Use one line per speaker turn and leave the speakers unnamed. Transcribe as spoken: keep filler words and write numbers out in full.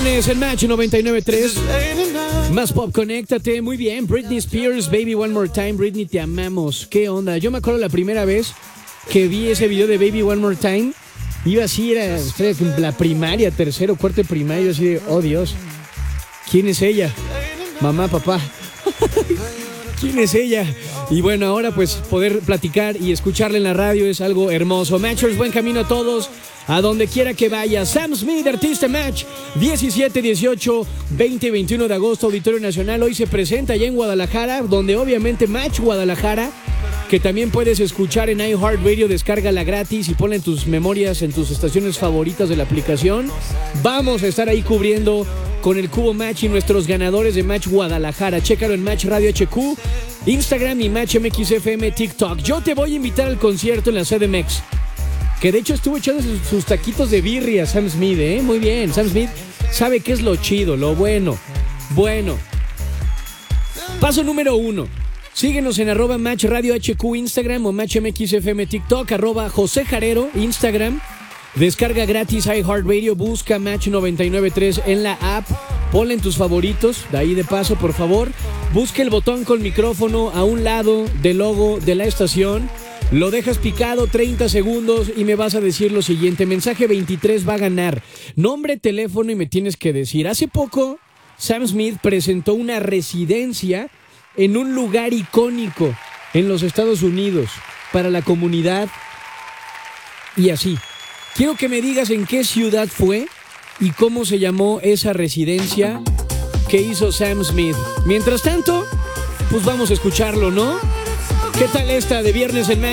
Viernes en Match noventa y nueve punto tres. Más pop, conéctate. Muy bien. Britney Spears, Baby One More Time. Britney, te amamos. ¿Qué onda? Yo me acuerdo la primera vez que vi ese video de Baby One More Time. Iba así, era la primaria, tercero, cuarto de primaria. Así de, oh Dios, ¿quién es ella? Mamá, papá. ¿Quién es ella? Y bueno, ahora pues poder platicar y escucharla en la radio es algo hermoso. Matchers, buen camino a todos, a donde quiera que vaya. Sam Smith, artista Match, diecisiete, dieciocho, veinte y veintiuno de agosto, Auditorio Nacional. Hoy se presenta allá en Guadalajara, donde obviamente Match Guadalajara, que también puedes escuchar en iHeartRadio, descárgala gratis y ponla en tus memorias, en tus estaciones favoritas de la aplicación. Vamos a estar ahí cubriendo con el Cubo Match y nuestros ganadores de Match Guadalajara. Chécalo en Match Radio H Q, Instagram y Match M X F M TikTok. Yo te voy a invitar al concierto en la C D M X, que de hecho estuvo echando sus, sus taquitos de birria Sam Smith, ¿eh? Muy bien, Sam Smith sabe qué es lo chido, lo bueno. Bueno, paso número uno. Síguenos en arroba Match Radio H Q Instagram o Match M X F M TikTok, arroba José Jarero Instagram. Descarga gratis iHeartRadio, busca Match noventa y nueve punto tres en la app, ponle en tus favoritos, de ahí de paso por favor. Busca el botón con micrófono a un lado del logo de la estación, lo dejas picado treinta segundos y me vas a decir lo siguiente. Mensaje veintitrés va a ganar nombre, teléfono y me tienes que decir. Hace poco Sam Smith presentó una residencia en un lugar icónico en los Estados Unidos para la comunidad y así. Quiero que me digas en qué ciudad fue y cómo se llamó esa residencia que hizo Sam Smith. Mientras tanto, pues vamos a escucharlo, ¿no? ¿Qué tal esta de Viernes en Match?